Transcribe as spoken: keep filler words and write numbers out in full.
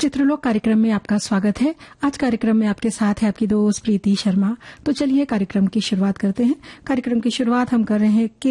चित्रलोक कार्यक्रम में आपका स्वागत है। आज कार्यक्रम में आपके साथ है आपकी दोस्त प्रीति शर्मा। तो चलिए कार्यक्रम की शुरुआत करते हैं। कार्यक्रम की शुरुआत हम कर रहे हैं